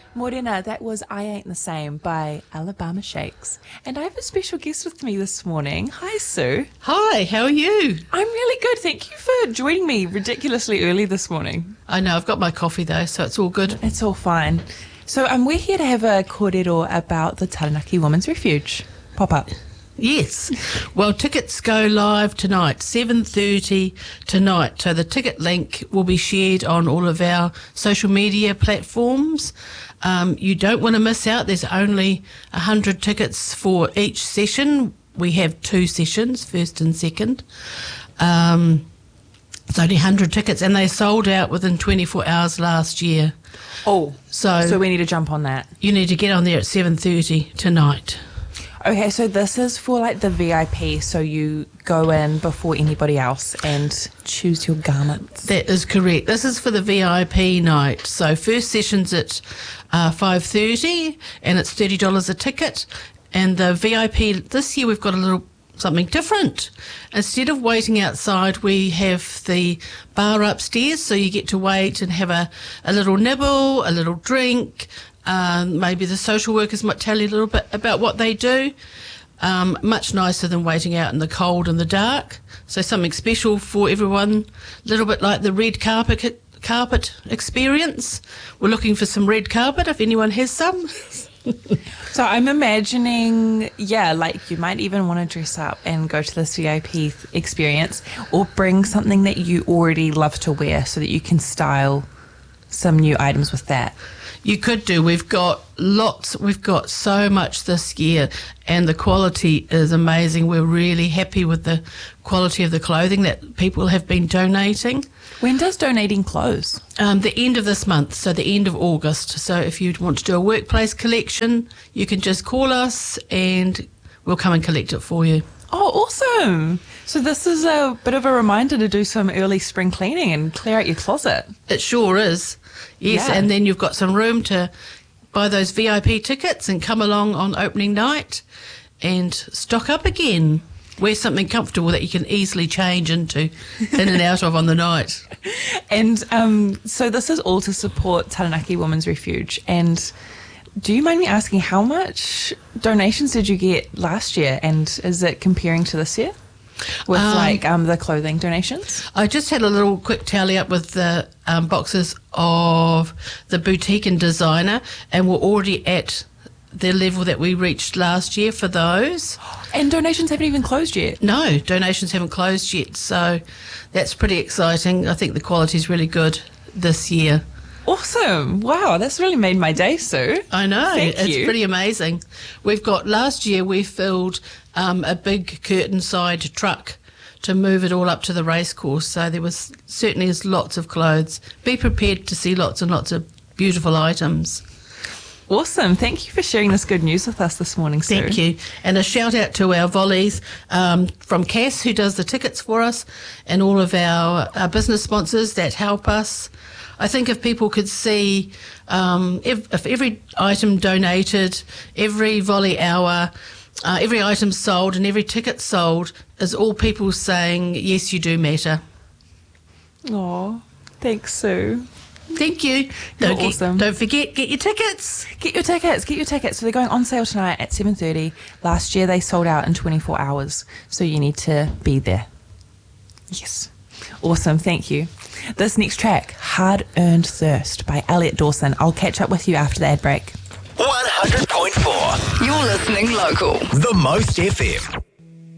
Morena, that was I Ain't the Same by Alabama Shakes. And I have a special guest with me this morning. Hi, Sue. Hi, how are you? I'm really good. Thank you for joining me ridiculously early this morning. I know, I've got my coffee though, so it's all good. It's all fine. So we're here to have a kōrero about the Taranaki Women's Refuge pop-up. Yes. Well, tickets go live tonight, 7:30 tonight. So the ticket link will be shared on all of our social media platforms. You don't want to miss out. There's only 100 tickets for each session. We have 2 sessions, first and second. It's only 100 tickets, and they sold out within 24 hours last year. Oh, so we need to jump on that. You need to get on there at 7:30 tonight. Okay, so this is for like the VIP, so you go in before anybody else and choose your garments. That is correct. This is for the VIP night. So first session's at 5:30 and it's $30 a ticket. And the VIP, this year we've got a little something different. Instead of waiting outside, we have the bar upstairs, so you get to wait and have a little nibble, a little drink. Maybe the social workers might tell you a little bit about what they do. Much nicer than waiting out in the cold and the dark. So something special for everyone, a little bit like the red carpet experience. We're looking for some red carpet if anyone has some. So I'm imagining, like you might even want to dress up and go to this VIP experience, or bring something that you already love to wear so that you can style some new items with that. You could do. We've got so much this year, and the quality is amazing. We're really happy with the quality of the clothing that people have been donating. When does donating close? The end of this month, so the end of August. So if you want to do a workplace collection, you can just call us and we'll come and collect it for you. Oh, awesome. So this is a bit of a reminder to do some early spring cleaning and clear out your closet. It sure is. Yes, Yeah. And then you've got some room to buy those VIP tickets and come along on opening night and stock up again. Wear something comfortable that you can easily change into, in and out of on the night. And so this is all to support Taranaki Women's Refuge. And do you mind me asking, how much donations did you get last year, and is it comparing to this year with the clothing donations? I just had a little quick tally up with the boxes of the boutique and designer, and we're already at the level that we reached last year for those. And donations haven't even closed yet? No, donations haven't closed yet, so that's pretty exciting. I think the quality's really good this year. Awesome. Wow, that's really made my day, Sue. I know. Thank you. It's pretty amazing. Last year we filled a big curtain side truck to move it all up to the racecourse, so there was certainly lots of clothes. Be prepared to see lots and lots of beautiful items. Awesome. Thank you for sharing this good news with us this morning, Sue. Thank you. And a shout out to our volleys from Cass, who does the tickets for us, and all of our business sponsors that help us. I think if people could see if every item donated, every volley hour, every item sold and every ticket sold is all people saying, yes, you do matter. Oh, thanks, Sue. Thank you. Awesome. Don't forget, get your tickets. Get your tickets. So they're going on sale tonight at 7:30. Last year they sold out in 24 hours, so you need to be there. Yes. Awesome, thank you. This next track, Hard Earned Thirst by Elliot Dawson. I'll catch up with you after the ad break. 100.4. You're listening local. The Most FM.